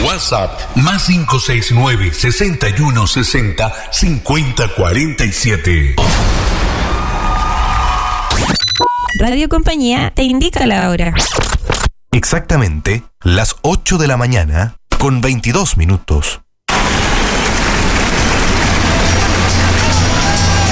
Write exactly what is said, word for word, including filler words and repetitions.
WhatsApp más cinco seis nueve, sesenta y uno sesenta, cincuenta cuarenta y siete. Radio Compañía te indica la hora. Exactamente las ocho de la mañana con veintidós minutos.